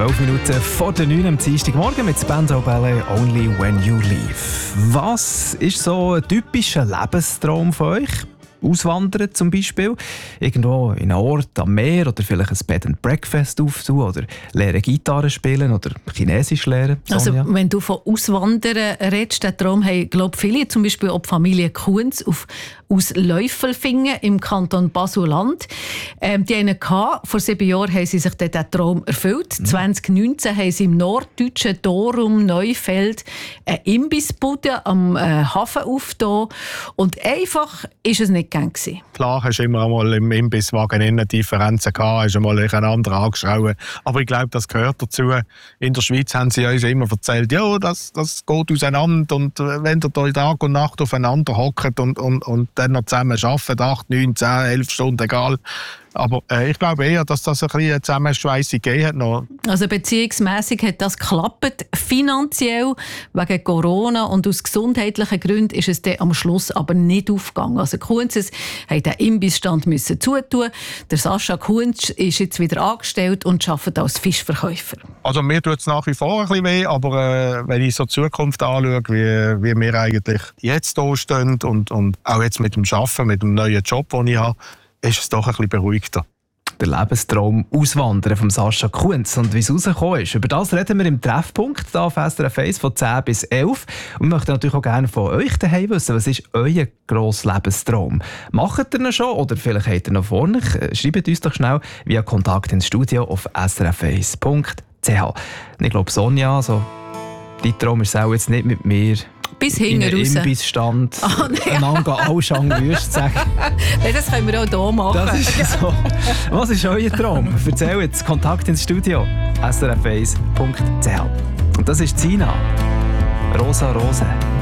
12 Minuten vor der 9 am Dienstagmorgen mit Spandau Ballet «Only When You Leave». Was ist so ein typischer Lebenstraum von euch? Auswandern zum Beispiel, irgendwo in einen Ort am Meer oder vielleicht ein Bed and Breakfast aufsuchen oder lernen Gitarre spielen oder Chinesisch lernen. Sonja? Also wenn du von Auswandern redest, den Traum haben, glaube viele, zum Beispiel auch die Familie Kunz aus Läufelfingen im Kanton Basel-Land. Die einen vor 7 Jahren haben sie sich diesen Traum erfüllt. 2019 haben sie im norddeutschen Dorum Neufeld eine Imbissbude am Hafen aufgetan. Und einfach ist es nicht gegangen. Klar, hast du immer einmal im Imbisswagen innen Differenzen gehabt, hast einmal einander angeschaut. Aber ich glaube, das gehört dazu. In der Schweiz haben sie uns immer erzählt, ja, das geht auseinander. Und wenn ihr da Tag und Nacht aufeinander hockt und dann noch zusammen arbeitet, 8, 9, 10, 11 Stunden, egal. Aber ich glaube eher, dass das ein bisschen Zusammenschweissung gegeben hat. Also beziehungsmässig hat das geklappt, finanziell wegen Corona, und aus gesundheitlichen Gründen ist es dann am Schluss aber nicht aufgegangen. Also Kunzes mussten den Imbissstand zutun. Der Sascha Kunz ist jetzt wieder angestellt und arbeitet als Fischverkäufer. Also mir tut es nach wie vor ein bisschen weh, aber wenn ich so die Zukunft anschaue, wie wir eigentlich jetzt hier stehen und auch jetzt mit dem Arbeiten, mit dem neuen Job, den ich habe, ist es doch ein bisschen beruhigter. Der Lebenstraum Auswandern von Sascha Kunz und wie es rausgekommen ist. Über das reden wir im Treffpunkt hier auf SRF 1 von 10 bis 11. Und wir möchten natürlich auch gerne von euch daheim wissen, was ist euer grosser Lebenstraum? Macht ihr ihn schon oder vielleicht habt ihr noch vor euch? Schreibt uns doch schnell via Kontakt ins Studio auf srf1.ch. Ich glaube, Sonja, dein Traum ist auch jetzt nicht mit mir bis in hinten einen raus. Imbissstand einander Allschang-Würst sagen. Nein, das können wir auch hier machen. Das ist so. Was ist euer Traum? Erzähl jetzt. Kontakt ins Studio. srf1.ch. Und das ist Zina. Rosa Rose.